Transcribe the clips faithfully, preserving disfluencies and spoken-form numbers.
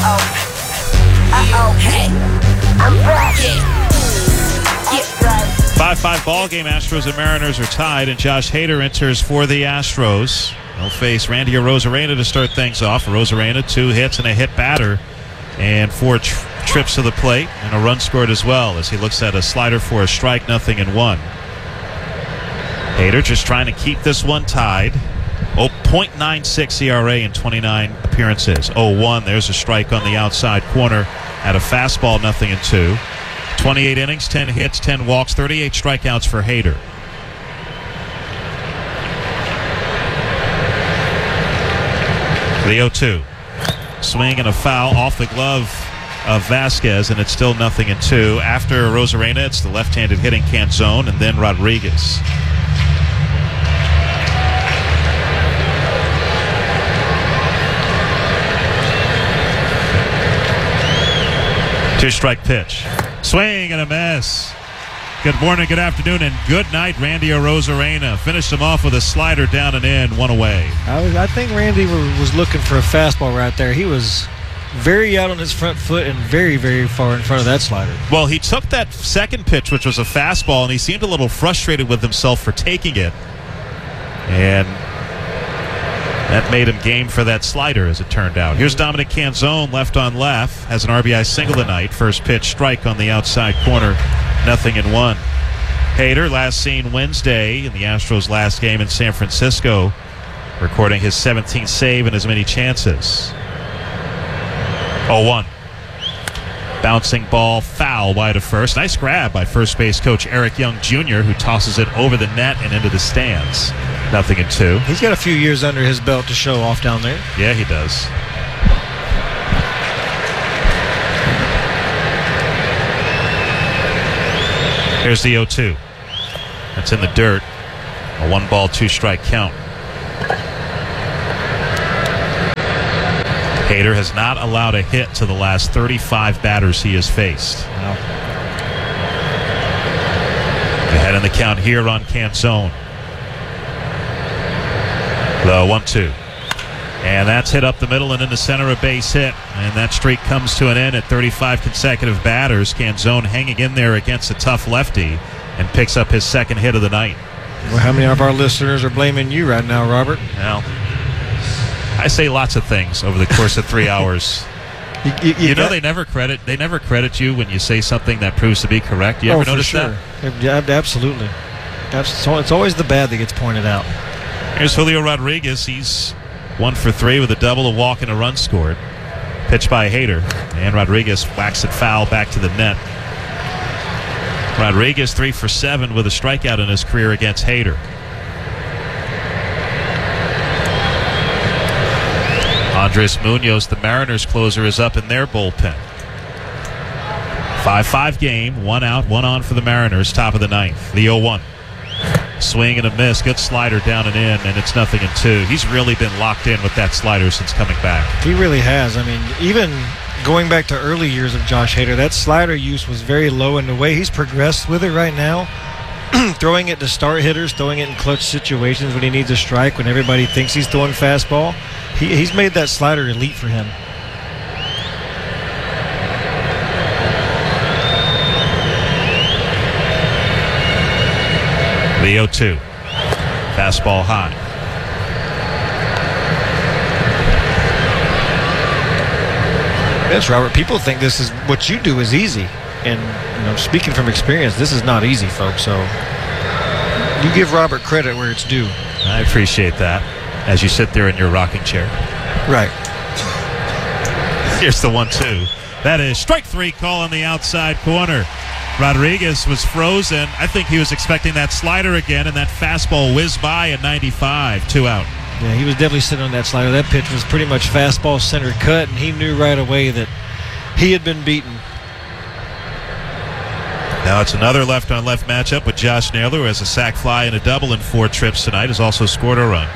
Uh-oh. Hey. I'm back. Yeah. Yeah. five five ball game. Astros and Mariners are tied, and Josh Hader enters for the Astros. They'll face Randy Arozarena to start things off. Arozarena, two hits and a hit batter, and four tr- trips to the plate, and a run scored as well as he looks at a slider for a strike, nothing and one. Hader just trying to keep this one tied. Oh, point nine six E R A in twenty-nine appearances. oh one, there's a strike on the outside corner at a fastball, nothing and two. twenty-eight innings, ten hits, ten walks, thirty-eight strikeouts for Hader. The oh two. Swing and a foul off the glove of Vasquez, and it's still nothing and two. After Arozarena, it's the left-handed hitting Canzone, and then Rodriguez. Two-strike pitch. Swing and a miss. Good morning, good afternoon, and good night, Randy Arozarena. Finished him off with a slider down and in, one away. I, was, I think Randy was looking for a fastball right there. He was very out on his front foot and very, very far in front of that slider. Well, he took that second pitch, which was a fastball, and he seemed a little frustrated with himself for taking it. And that made him game for that slider, as it turned out. Here's Dominic Canzone, left on left, has an R B I single tonight. First pitch strike on the outside corner, nothing in one. Hader, last seen Wednesday in the Astros' last game in San Francisco, recording his seventeenth save and as many chances. oh one. Bouncing ball, foul wide of first. Nice grab by first base coach Eric Young Junior, who tosses it over the net and into the stands. Nothing in two. He's got a few years under his belt to show off down there. Yeah, he does. Here's the oh two. That's in the dirt. A one-ball, two-strike count. Hader has not allowed a hit to the last thirty-five batters he has faced. Wow. Ahead in the count here on Canzone. The one two. And that's hit up the middle and into center, a base hit. And that streak comes to an end at thirty-five consecutive batters. Canzone hanging in there against a tough lefty and picks up his second hit of the night. Well, how many of our listeners are blaming you right now, Robert? Well, I say lots of things over the course of three hours. You, you, you you know got, they never credit they never credit you when you say something that proves to be correct. You oh, ever notice for sure. that? Yeah, absolutely. It's always the bad that gets pointed out. Here's Julio Rodriguez. He's one for three with a double, a walk, and a run scored. Pitched by Hader, and Rodriguez whacks it foul back to the net. Rodriguez three for seven with a strikeout in his career against Hader. Andres Munoz, the Mariners closer, is up in their bullpen. five five game, one out, one on for the Mariners, top of the ninth. The oh one. Swing and a miss, good slider down and in, and it's nothing in two. He's really been locked in with that slider since coming back. He really has. I mean, even going back to early years of Josh Hader, that slider use was very low, in the way he's progressed with it right now. Throwing it to start hitters, throwing it in clutch situations when he needs a strike, when everybody thinks he's throwing fastball. He, he's made that slider elite for him. The oh two. Fastball high. Yes, Robert, people think this is what you do is easy. And, you know, speaking from experience, this is not easy, folks. So you give Robert credit where it's due. I appreciate that as you sit there in your rocking chair. Right. Here's the one two. That is strike three call on the outside corner. Rodriguez was frozen. I think he was expecting that slider again, and that fastball whizzed by at ninety-five. Two out. Yeah, he was definitely sitting on that slider. That pitch was pretty much fastball center cut, and he knew right away that he had been beaten. Now it's another left-on-left matchup with Josh Naylor, who has a sac fly and a double in four trips tonight, has also scored a run.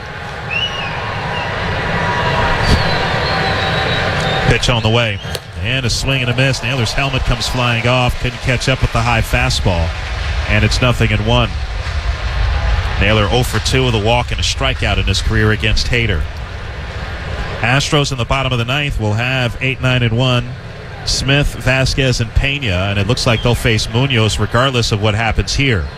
Pitch on the way. And a swing and a miss. Naylor's helmet comes flying off. Couldn't catch up with the high fastball. And it's nothing in one. Naylor oh for two with a walk and a strikeout in his career against Hader. Astros in the bottom of the ninth will have eight, nine, and one. Smith, Vasquez, and Pena, and it looks like they'll face Munoz regardless of what happens here.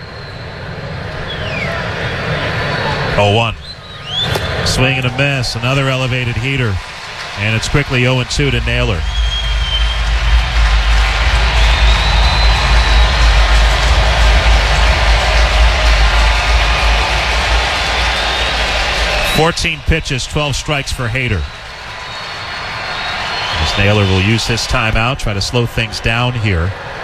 oh one. Swing and a miss. Another elevated heater. And it's quickly oh and two to Naylor. fourteen pitches, twelve strikes for Hader. As Naylor will use his timeout, try to slow things down here.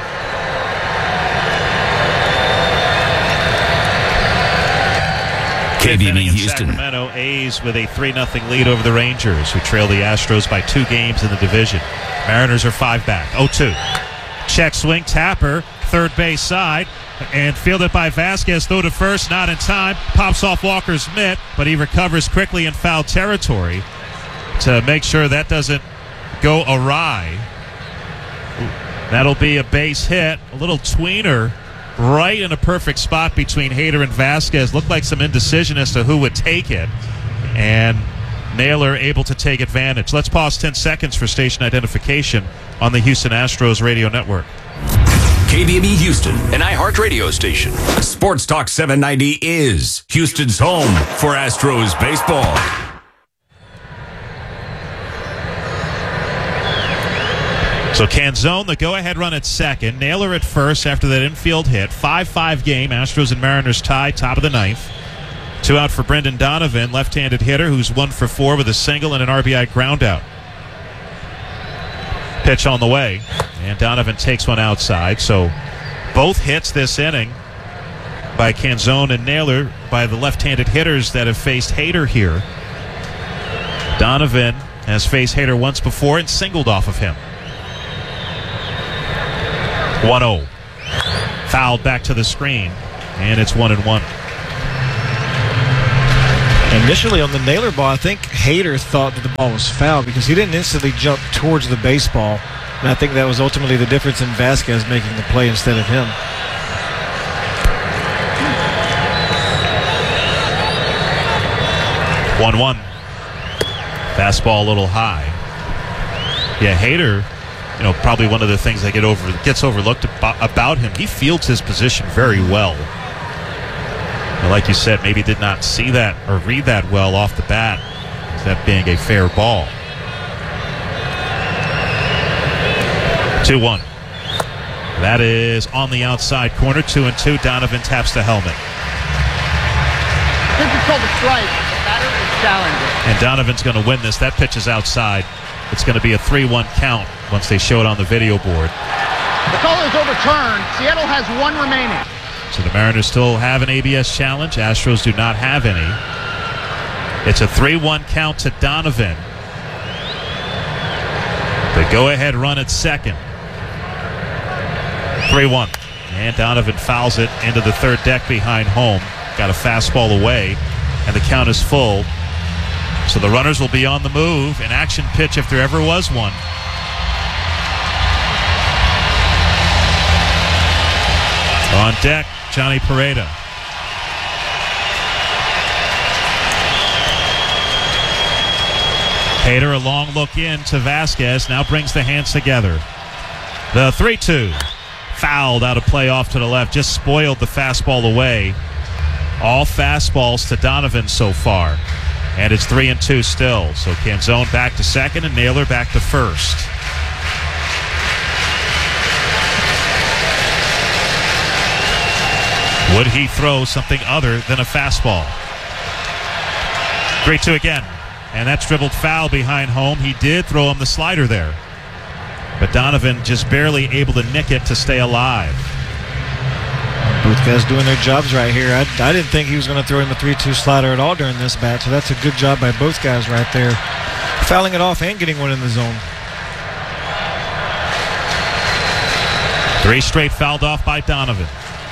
K B B Houston. Sacramento A's with a three nothing lead over the Rangers, who trail the Astros by two games in the division. Mariners are five back. oh two. Check swing, Tapper, third base side, and fielded by Vasquez. Throw to first, not in time. Pops off Walker's mitt, but he recovers quickly in foul territory to make sure that doesn't go awry. That'll be a base hit. A little tweener right in a perfect spot between Hader and Vasquez. Looked like some indecision as to who would take it. And Naylor able to take advantage. Let's pause ten seconds for station identification on the Houston Astros radio network. K B B Houston, an iHeart radio station. Sports Talk seven ninety is Houston's home for Astros baseball. So Canzone, the go-ahead run at second. Naylor at first after that infield hit. five five game. Astros and Mariners tied, top of the ninth. Two out for Brendan Donovan, left-handed hitter who's one for four with a single and an R B I groundout. Pitch on the way, and Donovan takes one outside. So both hits this inning by Canzone and Naylor by the left-handed hitters that have faced Hader here. Donovan has faced Hader once before and singled off of him. one oh. Fouled back to the screen, and it's one and one. Initially on the Naylor ball, I think Hader thought that the ball was foul because he didn't instantly jump towards the baseball. And I think that was ultimately the difference in Vasquez making the play instead of him. one one. Fastball a little high. Yeah, Hader, you know, probably one of the things that get over gets overlooked about him, he fields his position very well. And like you said, maybe did not see that or read that well off the bat, that being a fair ball. two one. That is on the outside corner. Two and two. Donovan taps the helmet. This is called a strike. The batter is challenging. And Donovan's going to win this. That pitch is outside. It's going to be a three one count once they show it on the video board. The call is overturned. Seattle has one remaining. So the Mariners still have an A B S challenge. Astros do not have any. It's a three one count to Donovan. The go-ahead run at second. three one. And Donovan fouls it into the third deck behind home. Got a fastball away, and the count is full. So the runners will be on the move. An action pitch if there ever was one. On deck, Johnny Pereda. Hader, a long look in to Vasquez, now brings the hands together. The three two. Fouled out of play off to the left, just spoiled the fastball away. All fastballs to Donovan so far. And it's three and two still. So Canzone back to second and Naylor back to first. Would he throw something other than a fastball? three two again. And that's dribbled foul behind home. He did throw him the slider there. But Donovan just barely able to nick it to stay alive. Both guys doing their jobs right here. I, I didn't think he was going to throw him a three two slider at all during this bat, so that's a good job by both guys right there. Fouling it off and getting one in the zone. Three straight fouled off by Donovan.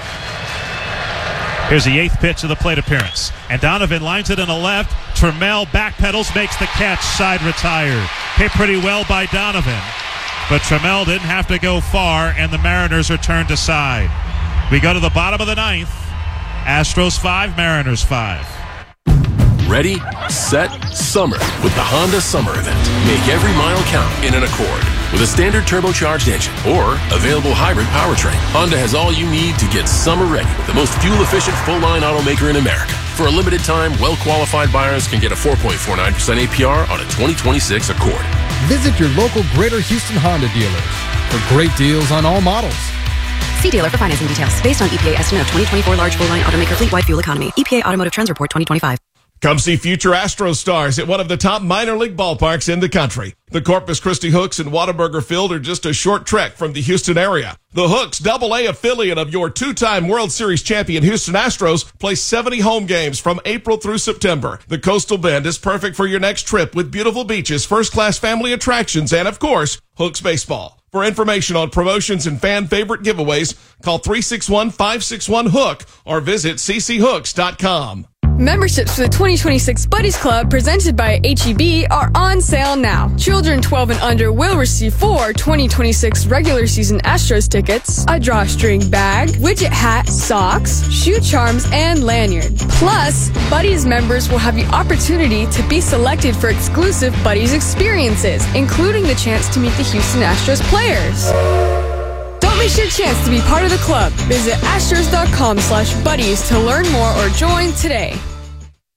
Here's the eighth pitch of the plate appearance. And Donovan lines it in the left. Trammell backpedals, makes the catch, side retired. Hit pretty well by Donovan. But Trammell didn't have to go far, and the Mariners are turned aside. We go to the bottom of the ninth. Astros five, Mariners five. Ready, set, summer with the Honda Summer Event. Make every mile count in an Accord. With a standard turbocharged engine or available hybrid powertrain, Honda has all you need to get summer ready with the most fuel-efficient full-line automaker in America. For a limited time, well-qualified buyers can get a four point four nine percent A P R on a twenty twenty-six Accord. Visit your local Greater Houston Honda dealers for great deals on all models. See dealer for financing details. Based on E P A estimate of twenty twenty-four large full-line automaker fleet-wide fuel economy. E P A Automotive Trends Report twenty twenty-five. Come see future Astros stars at one of the top minor league ballparks in the country. The Corpus Christi Hooks and Whataburger Field are just a short trek from the Houston area. The Hooks, double A affiliate of your two-time World Series champion Houston Astros, play seventy home games from April through September. The Coastal Bend is perfect for your next trip with beautiful beaches, first-class family attractions, and, of course, Hooks baseball. For information on promotions and fan favorite giveaways, call three six one, five six one, HOOK or visit c c hooks dot com. Memberships for the twenty twenty-six Buddies Club presented by H E B are on sale now. Children twelve and under will receive four twenty twenty-six regular season Astros tickets, a drawstring bag, widget hat, socks, shoe charms, and lanyard. Plus, Buddies members will have the opportunity to be selected for exclusive Buddies experiences, including the chance to meet the Houston Astros players. Don't miss your chance to be part of the club. Visit astros dot com slash buddies to learn more or join today.